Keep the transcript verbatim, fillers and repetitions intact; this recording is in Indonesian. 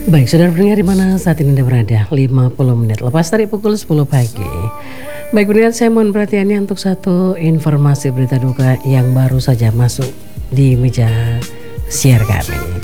Baik, saudara pendengar di mana saat ini Anda berada, lima puluh menit lepas dari pukul sepuluh pagi. Baik, pendengar, saya mohon perhatiannya untuk satu informasi berita duka yang baru saja masuk di meja siar kami.